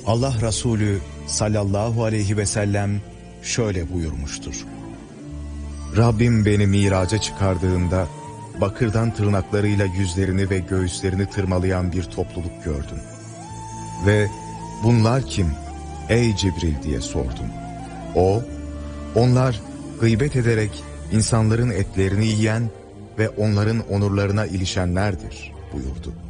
Allah Resulü sallallahu aleyhi ve sellem şöyle buyurmuştur. Rabbim beni miraca çıkardığında bakırdan tırnaklarıyla yüzlerini ve göğüslerini tırmalayan bir topluluk gördüm. Ve bunlar kim ey Cibril diye sordum. Onlar gıybet ederek insanların etlerini yiyen ve onların onurlarına ilişenlerdir buyurdu.